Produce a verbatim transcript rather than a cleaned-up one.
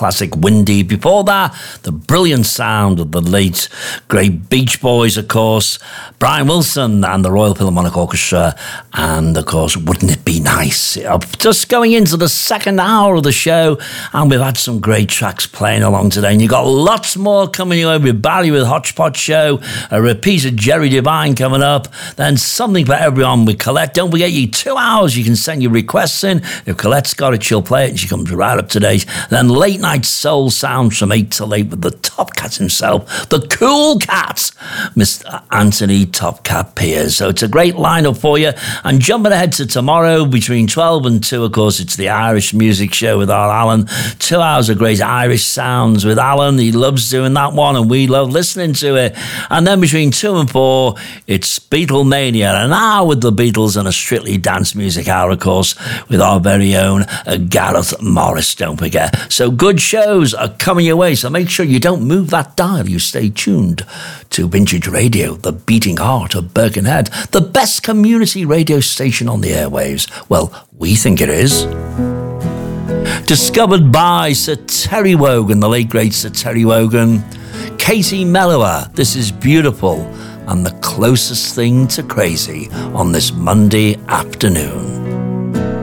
classic Windy. Before that, the brilliant sound of the late great Beach Boys, of course, Brian Wilson and the Royal Philharmonic Orchestra, and of course, Wouldn't It Be Nice? Just going into the second hour of the show, and we've had some great tracks playing along today, and you've got lots more coming your way with Barry with Hodgepodge Show, a repeat of Jerry Devine coming up, then something for everyone with Colette. Don't forget, you two hours, you can send your requests in. If Colette's got it, she'll play it, and she comes right up to date. Then late night soul sounds from eight till eight with the Top Cat himself, the Cool Cat, Mister Anthony Top Cat Piers. So it's a great lineup for you. And jumping ahead to tomorrow between twelve and two, of course, it's the Irish Music Show with our Alan. Two hours of great Irish sounds with Alan. He loves doing that one, and we love listening to it. And then between two and four, it's Beatlemania, an hour with the Beatles and a strictly dance music hour, of course, with our very own uh, Gareth Morris, don't forget. So good shows are coming your way, so make sure you don't move that dial. You stay tuned to Vintage Radio, the beating heart of Birkenhead, the best community radio station on the airwaves. Well, we think it is. Discovered by Sir Terry Wogan, the late great Sir Terry Wogan. Katie Mellower, This Is Beautiful, and the closest thing to crazy on this Monday afternoon.